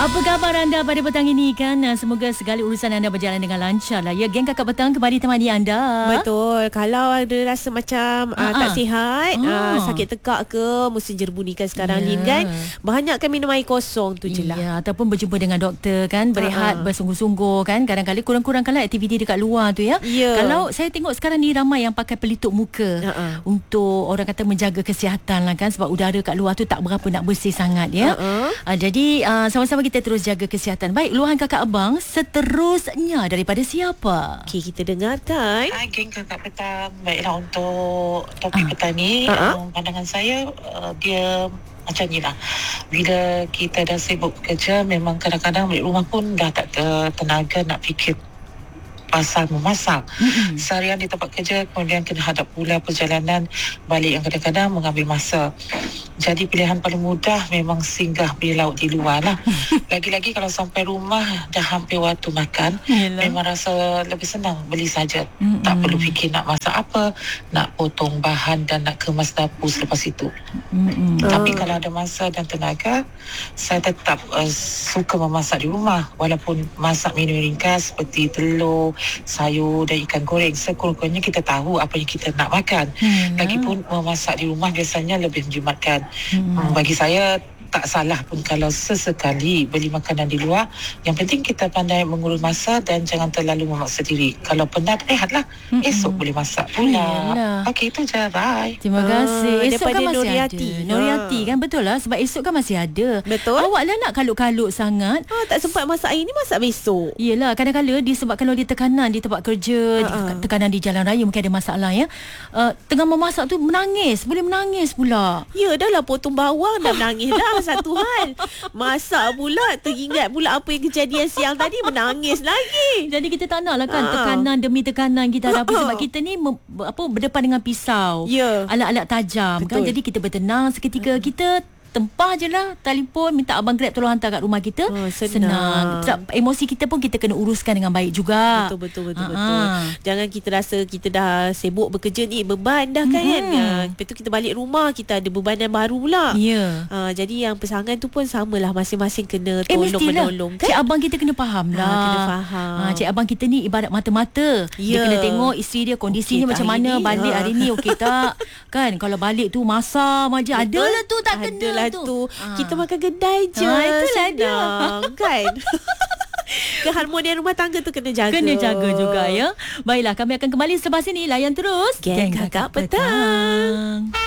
Apa khabar anda pada petang ini kan? Semoga segala urusan anda berjalan dengan lancar lah. Ya, geng Kakak Petang kembali temani anda. Betul. Kalau ada rasa macam tak sihat, sakit tekak ke, musim jerbu ni kan sekarang ni kan, banyakkan minum air kosong tu je lah. Ya, ataupun berjumpa dengan doktor kan, berehat bersungguh-sungguh kan. Kadang-kadang kurang-kurangkanlah aktiviti dekat luar tu ya. Kalau saya tengok sekarang ni ramai yang pakai pelitup muka untuk orang kata menjaga kesihatan lah kan, sebab udara kat luar tu tak berapa nak bersih sangat ya. Jadi sama-sama kita terus jaga kesihatan. Baik, luahan kakak abang seterusnya daripada siapa? Okey, kita dengarkan. Hai geng Kakak Petang. Baiklah, untuk topik petang ni, pandangan saya dia macam ni lah. Bila kita dah sibuk bekerja, memang kadang-kadang balik rumah pun dah tak ada tenaga nak fikir pasal memasak. Seharian di tempat kerja, kemudian kena hadap pula perjalanan balik yang kadang-kadang mengambil masa. Jadi pilihan paling mudah memang singgah beli lauk di luar lah. Lagi-lagi kalau sampai rumah dah hampir waktu makan, memang rasa lebih senang beli saja. Tak perlu fikir nak masak apa, nak potong bahan dan nak kemas dapur selepas itu. Tapi kalau ada masa dan tenaga, saya tetap suka memasak di rumah. Walaupun masak menu ringkas seperti telur, sayur dan ikan goreng, sekurang-kurangnya kita tahu apa yang kita nak makan. Lagipun memasak di rumah biasanya lebih menjimatkan. Bagi saya tak salah pun kalau sesekali beli makanan di luar. Yang penting kita pandai mengurus masa dan jangan terlalu memaksa diri. Kalau penat, rehatlah. Esok boleh masak pula. Okey, itu je. Bye. Terima kasih. Esok kan masih Nuriati. ada. Nuriati kan, betul lah. Sebab esok kan masih ada. Betul. Awak lah nak kalut-kalut sangat. Tak sempat masak hari ni, masak besok. Yelah, kadang-kadang disebabkan kalau dia tekanan di tempat kerja, tekanan di jalan raya, mungkin ada masalah ya. Tengah memasak tu menangis. Boleh menangis pula. Ya, dah lah potong bawang dah menangis dah. Satu hal. Masak pula, teringat pula apa yang kejadian siang tadi, menangis lagi. Jadi kita tak nak lah kan tekanan demi tekanan kita hadapi. Sebab kita ni berdepan dengan pisau, alat-alat tajam. Betul. Kan. Jadi kita bertenang seketika, kita tempah je lah, telefon, minta abang Grab tolong hantar kat rumah kita. Senang. Sebab emosi kita pun kita kena uruskan dengan baik juga. Betul. Jangan kita rasa kita dah sibuk bekerja ni, beban dah kan. Lepas tu kita balik rumah, kita ada bebanan baru pula. Jadi yang pasangan tu pun samalah, masing-masing kena tolong-menolong kan. Cik abang kita kena faham lah. Kena faham. Cik abang kita ni ibarat mata-mata. Dia kena tengok isteri dia kondisinya macam mana, balik hari ni okey tak. Kan kalau balik tu masam aja, adalah tu tak kena tu. Kita makan kedai je. Itulah dia. Kan. Keharmonian rumah tangga tu kena jaga. Kena jaga juga ya. Baiklah, kami akan kembali selepas ini. Layan terus Geng Kakak Petang.